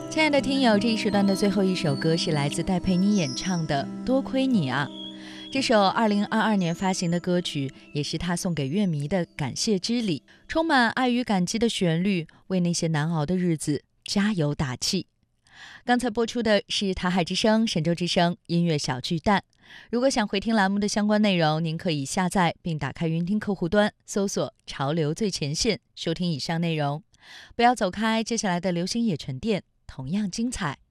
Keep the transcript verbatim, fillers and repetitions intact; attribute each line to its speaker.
Speaker 1: 亲爱的听友，这一时段的最后一首歌是来自戴佩妮演唱的《多亏你啊》。这首二零二二年发行的歌曲，也是他送给乐迷的感谢之礼，充满爱与感激的旋律，为那些难熬的日子加油打气。刚才播出的是台海之声、神州之声音乐小巨蛋。如果想回听栏目的相关内容，您可以下载并打开云听客户端，搜索潮流最前线，收听以上内容。不要走开，接下来的流行也沉淀同样精彩。